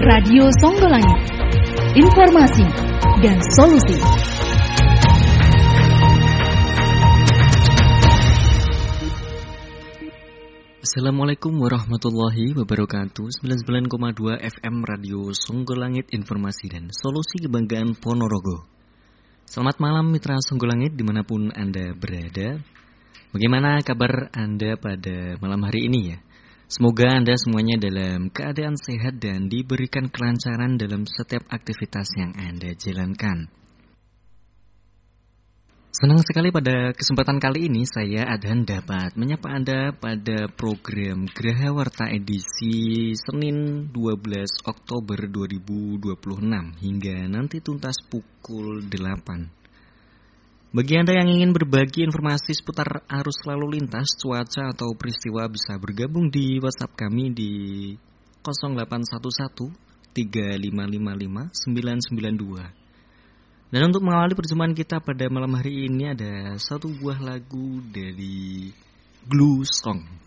Radio Songgolangit, informasi dan solusi. Assalamualaikum warahmatullahi wabarakatuh. 99,2 FM Radio Songgolangit, informasi dan solusi kebanggaan Ponorogo. Selamat malam mitra Songgolangit dimanapun Anda berada. Bagaimana kabar Anda pada malam hari ini ya? Semoga Anda semuanya dalam keadaan sehat dan diberikan kelancaran dalam setiap aktivitas yang Anda jalankan. Senang sekali pada kesempatan kali ini saya Adhan dapat menyapa Anda pada program Geraha Warta edisi Senin 12 Oktober 2026 hingga nanti tuntas pukul 8. Bagi Anda yang ingin berbagi informasi seputar arus lalu lintas, cuaca atau peristiwa bisa bergabung di WhatsApp kami di 0811 3555 992. Dan untuk mengawali perjumpaan kita pada malam hari ini ada satu buah lagu dari Glue Song.